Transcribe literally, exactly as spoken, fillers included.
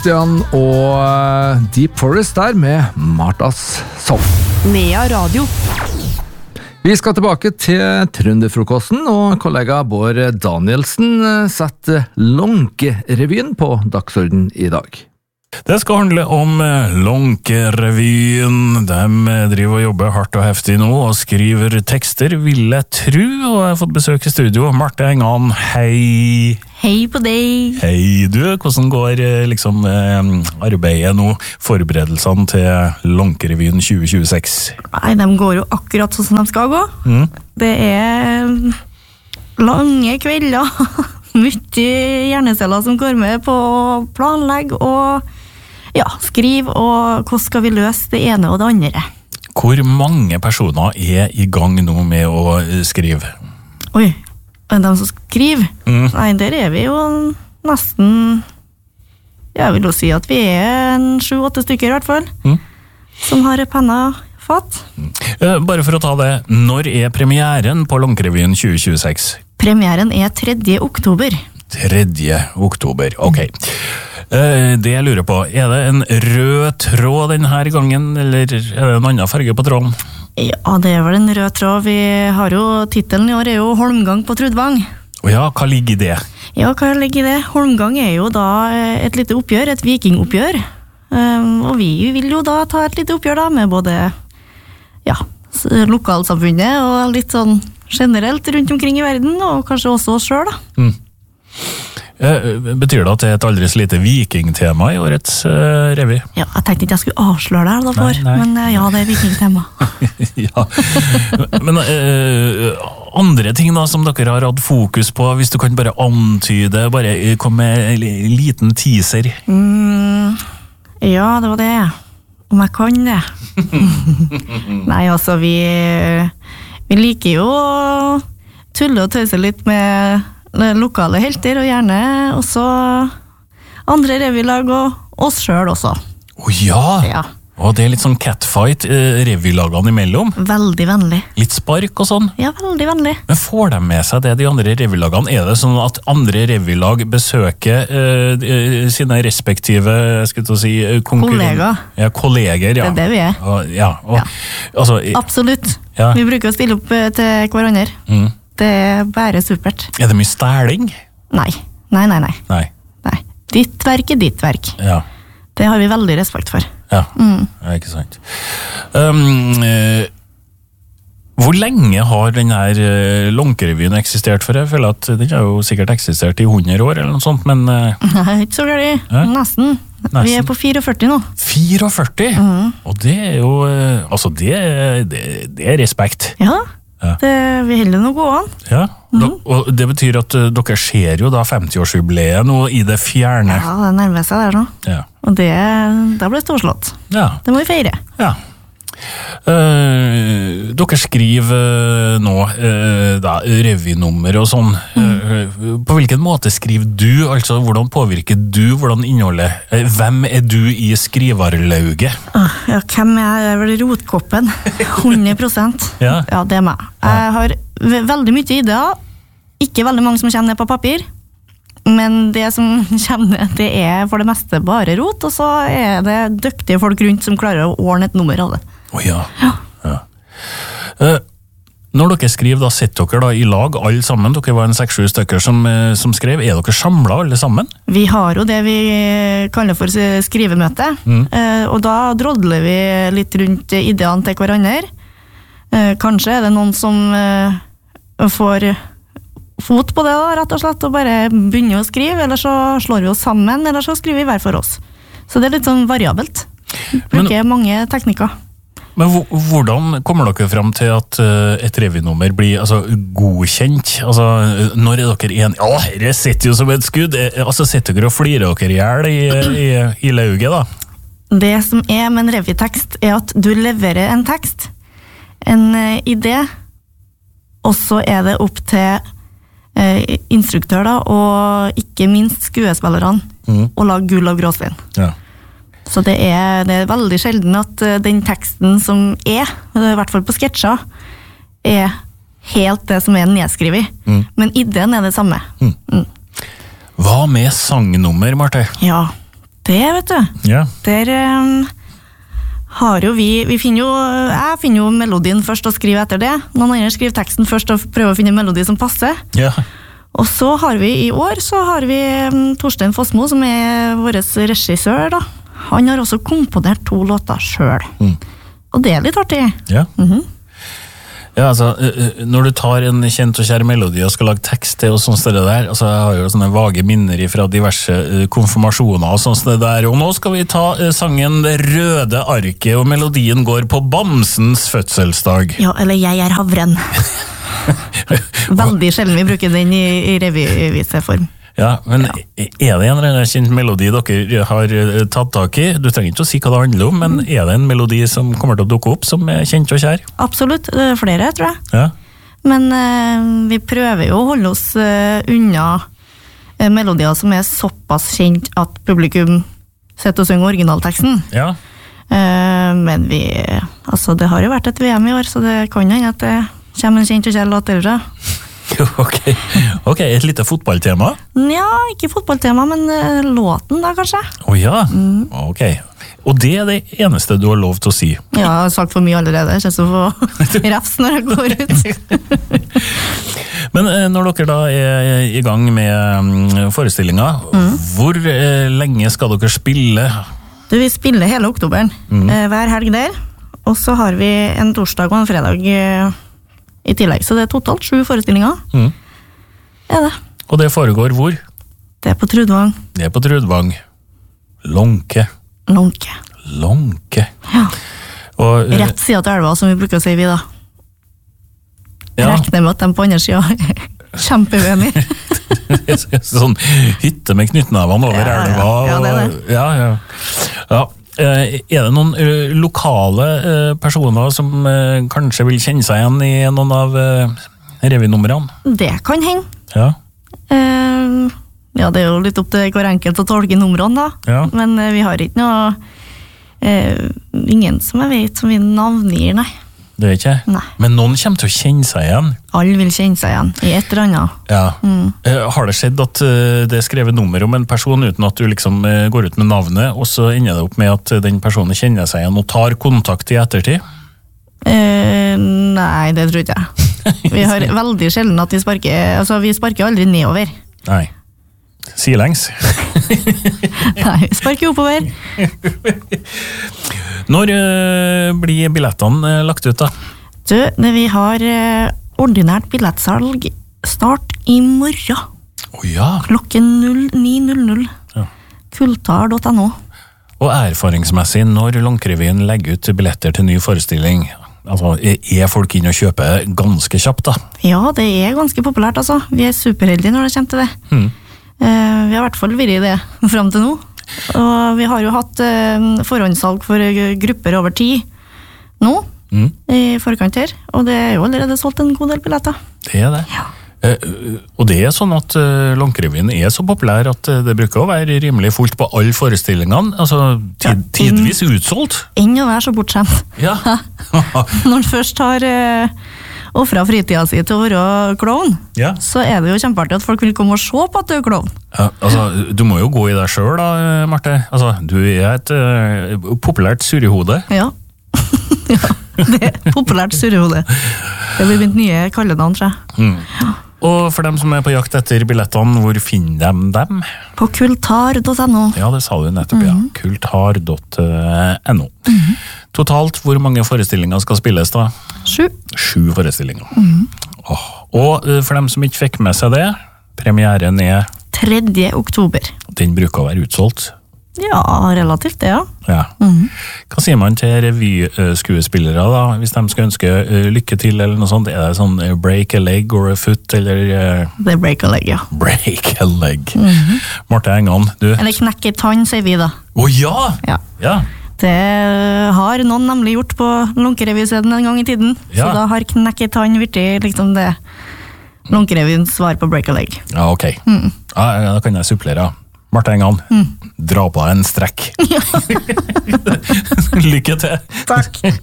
Sebastian og Deep Forest der med Martas Soul. Nea Radio. Vi skal tilbake til Trønderfrokosten, og kollega Bård Danielsen setter Lonke-revyen på dagsorden i dag. Det skal handle om Lonke-revyen. De driver og jobber hardt og heftig nå og skriver tekster, vil jeg tro, og jeg har fått besøk i studio. Marte Engan, hei! Hei på deg! Hei du, hvordan går liksom arbeidet nå, forberedelsene til Lonke-revyen tjue tjueseks? Nei, de går jo akkurat sånn som de skal gå. Mm. Det er lange kvelder, mye hjerneceller som går med på planlegg og ja, skriv, og hvordan skal vi løse det ene og det andre. Hvor mange personer er i gang nå med å skrive? Oi, de som skriver? Mm. Nei, der er vi jo nesten, jeg vil jo si at vi er en sju-åtte stykker i hvert fall, mm. som har penna fatt. Mm. Bare for å ta det, når er premieren på Lonke-revyen tjue tjueseks? Premieren er tredje oktober. tredje oktober, ok. Det jeg lurer på, er det en rød tråd denne gangen, eller er det en annen farge på tråden? Ja, det er vel en rød tråd. Vi har jo, titelen i år er jo Holmgang på Trudvang. Og ja, hva ligger i det? Ja, hva ligger i det? Holmgang er jo da et lite oppgjør, et vikingoppgjør. Og vi vil jo da ta et lite oppgjør da, med både ja, lokalsamfunnet og litt sånn generelt rundt omkring i verden, og kanskje også oss selv da. Mm. Betyr det at det er et aldri så lite vikingtema i årets uh, revy? Ja, jeg tenkte ikke jeg skulle avsløre det her da for, nei, nei. Men uh, ja, det er vikingtema. Ja, men uh, andre ting da som dere har hatt fokus på, hvis du kan bare antyde, bare kom med en liten teaser. Mm, ja, det var det. Om jeg kan det. Nei, altså, vi, vi liker jo å tulle og tøyse litt med lokale helter, og gjerne også andre revylag og oss selv også. Å oh, ja. ja! Og det er litt sånn catfight eh, revylagene imellom. Veldig vennlig. Litt spark og sånn. Ja, veldig vennlig. Men får de med seg det, de andre revylagene? Er det sånn at andre revylag besøker eh, sine respektive, skal jeg si, kollegaer? Ja, kolleger, ja. Det er det vi er. Og, ja, og, ja. Altså, absolutt. Ja. Vi bruker å stille opp til hverandre. Mm. Det er bare supert. Er det mye stæling? Nei, nei, nei, nei. Nei. Nei. Ditt verk er ditt verk. Ja. Det har vi veldig respekt for. Ja, mm. ja ikke sant. Um, eh, hvor lenge har denne uh, Lonke-revyen eksistert for? Jeg føler at den har jo sikkert eksistert i hundre år eller noe sånt, men... Uh, Nei, ikke så galt. Ja? Nesten. Nesten. Vi er på fireogførti nå. fireogførti? Mm. Og det er jo... Uh, altså, det, det, det er respekt. Ja. Ja. Det, vi holder noe gå an. Ja, da, og det betyr at uh, dere ser jo da femti-årsjubileet nå i det fjerne. Ja, det nærmer seg der nå. Ja. Og det, da ble det storslått. Ja. Det må vi feire. Ja. Uh, dere skriver uh, nå uh, da, revynummer og sånn. Mm. Uh, på hvilken måte skriver du? Altså, hvordan påvirker du? Hvordan innholdet? Uh, hvem er du i skrivarlauget? Uh, ja, hvem er jeg? Vel rotkoppen? hundre prosent. Ja. Ja, det er meg. Jeg har veldig mye ideer. Ikke veldig mange som kommer ned på papir. Men det som kommer ned, det er for det meste bare rot, og så er det dyktige folk rundt som klarer å ordne et nummer av det. Å oh, ja. ja. ja. Uh, når dere skriver, da sitter dere da i lag, alle sammen. Dere var en seks-sju stykker som, som skrev. Er dere samlet alle sammen? Vi har jo det vi kaller for skrivemøte, mm. uh, og da drodler vi litt rundt ideene til hverandre. Uh, kanskje er det noen som uh, får fot på det da, rett og slett, og bare begynner å skrive, eller så slår vi oss sammen, eller så skriver vi hver for oss. Så det er litt sånn variabelt. Bruker Men, mange teknikker. Men hvordan kommer dere frem til at et revynummer blir altså, godkjent? Altså, når er dere en... Ja, det sitter jo som et skudd. Altså, sitter dere og flirer dere ihjel i, i, i lauget, da? Det som er med en revytekst er at du leverer en tekst, en idé, og så er det opp til eh, instruktør da, og ikke minst skuespillerne, mm. å lage gull og gråstein. Ja. Så det er, det er veldig sjelden at den teksten som er, i hvert fall på sketsjer, er helt det som er nedskrevet. Mm. Men ideen er det samme. Mm. Mm. Hva med sangnummer, Marte? Ja, Det, vet du. Ja. Der um, har jo vi, vi finner jo, jeg finner jo melodien først og skriver etter det. Noen andre skriver teksten først og prøver å finne en melodi som passer. Ja. Og så har vi i år, så har vi um, Torstein Fossmo, som er vår regissør da. Han har også komponert to låter selv. Mm. Og det er litt artig. Ja. Mhm. Ja, altså, når du tar en kjent og kjær melodi og skal lage tekst til og sånn sted der, altså jeg har jo sånne vage minner fra diverse konfirmasjoner og sånn sted der, og nå skal vi ta sangen Det røde arket, og melodien går på Bamsens fødselsdag. Ja, eller Jeg er havren. Veldig sjelden vi bruker den i, i revyviseform. Ja, men ja. Er det en eller annen kjent melodi dere har tatt tak i? Du trenger ikke å si hva det handler om, men er det en melodi som kommer til å dukke opp som er kjent og kjær? Absolutt, det er flere, tror jeg. Ja. Men eh, vi prøver jo å holde oss eh, unna eh, melodier som er såpass kjent at publikum setter og synger originalteksten. Ja. Eh, men vi, altså det har jo vært et V M i år, så det kan hende at det kommer en kjent og kjær låt derfra. Ok, ok, et lite fotballtema? Ja, ikke fotballtema, men uh, låten da, kanskje. Å ja, mm. Ok. Og det er det eneste du har lov til å si? Ja, jeg har sagt for mye allerede, jeg kjenner å få refs når jeg går ut. Men uh, når dere da er i gang med um, forestillinger, mm. hvor uh, lenge skal dere spille? Du, vi spiller hele oktoberen, mm. uh, hver helg der, og så har vi en torsdag og en fredag uh, i tillegg, så det er totalt sju forestillinger. Mm. Er det. Og det foregår hvor? Det er på Trudvang. Det er på Trudvang. Lånke. Lånke. Lånke. Ja. Og, uh, Rett siden til elva, som vi bruker å si vi da. Ja. Rekner med at de på andre siden er kjempeuenige. Sånn hytte med knyttnevene over ja, elva. Ja, ja, det er det. Ja, ja. Ja. Er det noen lokale personer som kanskje vil kjenne seg igjen i noen av revynumrene? Det kan hende. Ja. Uh, ja, det er jo litt opp til hver enkelt å tolke numrene da. Ja. Men uh, vi har ikke noe uh, ingen som jeg vet som vi navngir, nei. Det er ikke? Nei. Men noen kommer til å kjenne seg igjen? Alle vil kjenne seg igjen, i et eller annet. Ja. Mm. Har det skjedd at det er skrevet nummer om en person uten at du liksom går ut med navnet, og så ender det opp med at den personen kjenner seg igjen og tar kontakt i ettertid? Uh, nei, det tror ikke jeg. Vi har veldig sjelden at vi sparker, altså vi sparker aldri nedover. Nei. Sidelengs. Nei, vi sparker oppover. Når uh, blir billettene uh, lagt ut da? Du, det vi har uh, ordinært billettsalg start i morgen. Oh, ja. Klokken ni null null. Ja. Kultar punktum no. Og erfaringsmessig, når Lånkerevyen legger ut billetter til ny forestilling, altså, er folk inn og kjøper ganske kjapt da? Ja, det er ganske populært altså. Vi er superheldige når det kommer til det. Mm. Uh, vi har i hvert fall vært i det frem til nå. Og vi har jo hatt uh, forhåndssalg for grupper over ti nå, mm. i forkant her, og det er jo allerede solgt en god del billetter. Det er det. Ja. Uh, og det er sånn at uh, Lånkerevyen er så populær at uh, det bruker å være rimelig fullt på alle forestillingene, altså tid, tidvis utsolgt. Enn å være så bortskjemt. Ja. Når man først har uh, offret fritida si til å være klovn, ja. Så er det jo kjempeartig at folk vil komme og se på at du er klovn. Ja, altså, du må jo gå i deg selv da, Marte. Altså, du er et uh, populært surrehode. Ja. Ja, det er populært surrehode. Det blir mitt nye kallenavn, tror jeg. Mm. Ja. Og for dem som er på jakt etter billettene, hvor finner de dem? På kultar punktum no. Ja, det sa du nettopp, mm. ja. kultar punktum no. Mm. Totalt, hvor mange forestillinger skal spilles da? Sju. Sju forestillinger. Mm. Oh. Og for dem som ikke fikk med seg det, premieren er tredje oktober. Den bruker å være utsolgt. Ja, relativt det, ja. Ja. Mm. Hva sier man til revyskuespillere da, hvis de skal ønske uh, lykke til eller noe sånt? Er det sånn uh, break a leg or a foot, eller? Uh, det er break a leg, ja. Break a leg. Mm-hmm. Marte Engan, du? Eller knekke i tann, sier vi da. Å oh, ja! Ja. Ja! Det har noen nemlig gjort på Lånkerevyscenen en gang i tiden, ja. Så da har knekk i tann virkelig liksom det Lånkerevyens svar på break a leg. Ja, ok. Mm. Ja, da kan jeg supplere, ja. Marte Engan, mm. dra på en strekk. Ja. Lykke til. Takk.